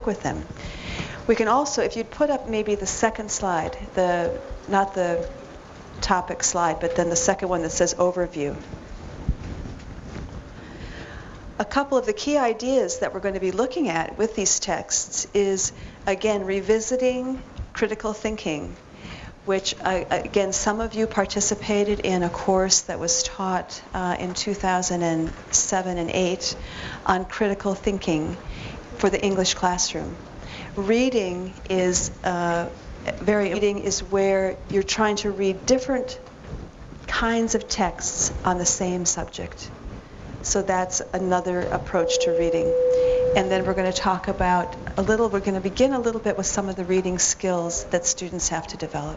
with them. We can also, if you'd put up maybe the second slide, not the topic slide, but then the second one that says overview. A couple of the key ideas that we're going to be looking at with these texts is, again, revisiting critical thinking, which, again, some of you participated in a course that was taught in 2007 and 8 on critical thinking for the English classroom. Reading is where you're trying to read different kinds of texts on the same subject. So that's another approach to reading. And then we're going to talk about we're going to begin a little bit with some of the reading skills that students have to develop.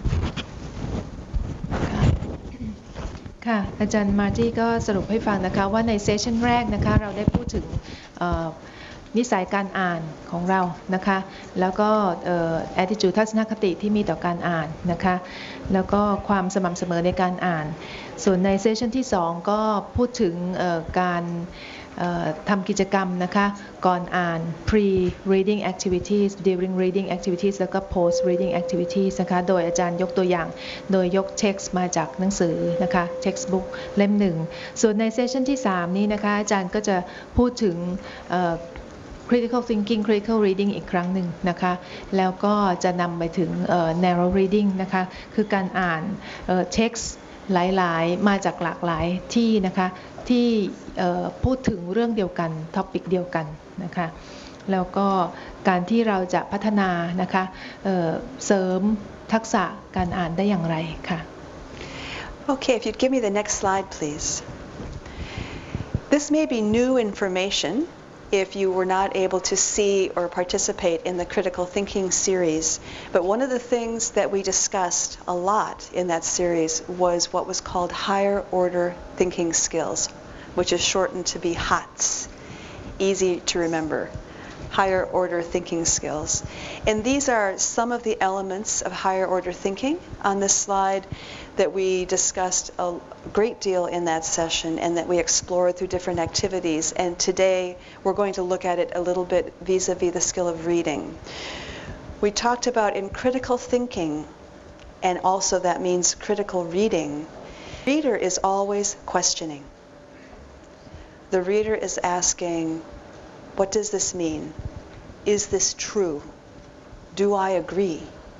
ค่ะอาจารย์มาร์ตี้ก็สรุปให้ฟังนะคะว่าในเซสชั่นแรกนะคะเราได้พูดถึงนิสัยการอ่านของเรานะคะแล้วก็attitude ทัศนคติที่มีต่อการอ่านนะคะแล้วก็ความสม่ำเสมอในการอ่านส่วนในเซสชั่นที่2ก็พูดถึงการทำกิจกรรมนะคะก่อนอ่าน pre-reading activities during reading activities แล้วก็ post-reading activities นะคะโดยอาจารย์ยกตัวอย่างโดยยก text มาจากหนังสือนะคะ textbook เล่มหนึ่งส่วนในเซสชั่นที่3นี้นะคะอาจารย์ก็จะพูดถึงcritical thinking critical reading อีกครั้งหนึ่งนะคะแล้วก็จะนำไปถึงnarrow reading นะคะคือการอ่านtext หลายๆมาจากหลากหลายที่นะคะที่พูดถึงเรื่องเดียวกันท็อปิกเดียวกันนะคะแล้วก็การที่เราจะพัฒนานะคะเสริมทักษะการอ่านได้อย่างไรค่ะ Okay, if you'd give me the next slide, please. This may be new information if you were not able to see or participate in the critical thinking series. But one of the things that we discussed a lot in that series was what was called higher order thinking skills, which is shortened to be HOTS, easy to remember. Higher order thinking skills. And these are some of the elements of higher order thinking on this slide that we discussed a great deal in that session and that we explored through different activities. And today we're going to look at it a little bit vis-a-vis the skill of reading. We talked about in critical thinking, and also that means critical reading, the reader is always questioning. The reader is asking, what does this mean? Is this true? Do I agree?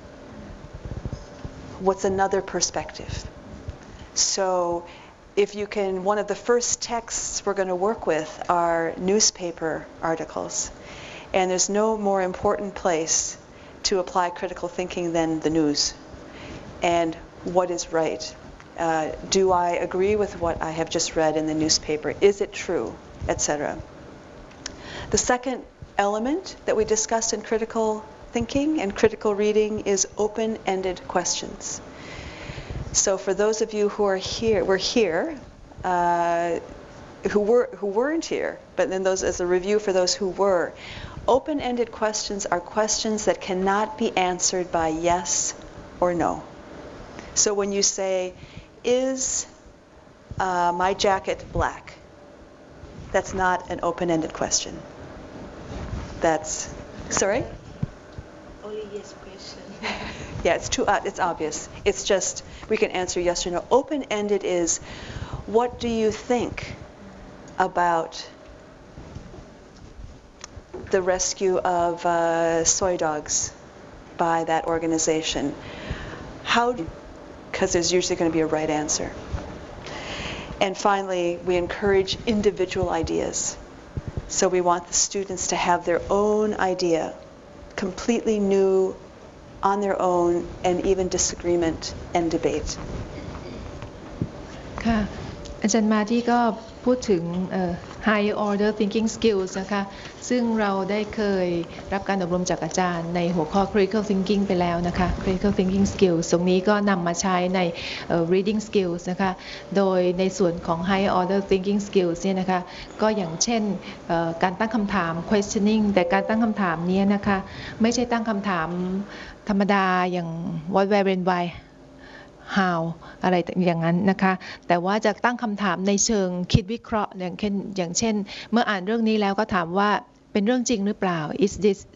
What's another perspective? So if you can, one of the first texts we're going to work with are newspaper articles. And there's no more important place to apply critical thinking than the news. And what is right? Do I agree with what I have just read in the newspaper? Is it true? Etc. The second element that we discussed in critical thinking and critical reading is open-ended questions. So for those of you who are here, who weren't here, but then those as a review for those who were, open-ended questions are questions that cannot be answered by yes or no. So when you say, is my jacket black? That's not an open-ended question. That's, sorry? Only yes question. Yeah, it's obvious. It's just, we can answer yes or no. Open-ended is, what do you think about the rescue of soy dogs by that organization? Because there's usually going to be a right answer. And finally, we encourage individual ideas. So we want the students to have their own idea, completely new, on their own, and even disagreement and debate. ค่ะอาจารย์มาที่ก็พูดถึง high order thinking skills นะคะซึ่งเราได้เคยรับการอบรมจากอาจารย์ในหัวข้อ critical thinking ไปแล้วนะคะ critical thinking skills ตรงนี้ก็นำมาใช้ใน reading skills นะคะโดยในส่วนของ high order thinking skills เนี่ยนะคะก็อย่างเช่นการตั้งคำถาม questioning แต่การตั้งคำถามนี้นะคะไม่ใช่ตั้งคำถามธรรมดาอย่าง what where when why how อะไรอย่างนั้นนะคะแต่ว่าจะตั้งคำถามในเชิงคิดวิเคราะห์อย่างเช่นเมื่ออ่านเรื่องนี้แล้วก็ถามว่าเป็นเรื่องจริงหรือเปล่า is this